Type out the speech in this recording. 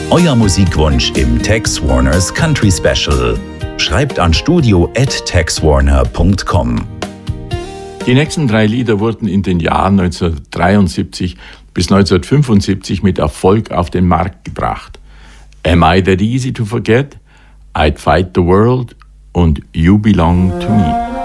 Euer Musikwunsch im Tex Warners Country Special. Schreibt an studio@texwarner.com. Die nächsten 3 Lieder wurden in den Jahren 1973 bis 1975 mit Erfolg auf den Markt gebracht. Am I That Easy to Forget, I'd Fight the World und You Belong to Me.